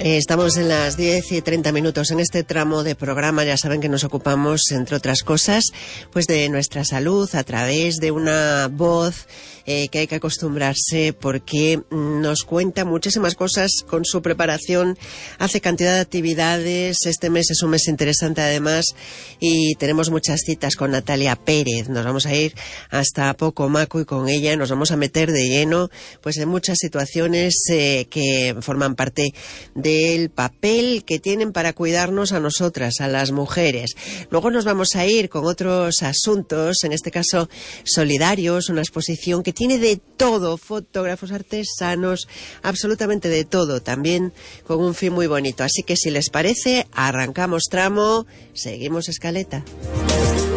Estamos en las 10:30 en este tramo de programa. Ya saben que nos ocupamos, entre otras cosas, pues de nuestra salud a través de una voz que hay que acostumbrarse, porque nos cuenta muchísimas cosas con su preparación, hace cantidad de actividades. Este mes es un mes interesante además y tenemos muchas citas con Natalia Pérez. Nos vamos a ir hasta Pocomaco y con ella nos vamos a meter de lleno pues en muchas situaciones que forman parte del papel que tienen para cuidarnos a nosotras, a las mujeres. Luego nos vamos a ir con otros asuntos, en este caso solidarios, una exposición que tiene de todo, fotógrafos, artesanos, absolutamente de todo, también con un fin muy bonito. Así que si les parece, arrancamos tramo, seguimos escaleta.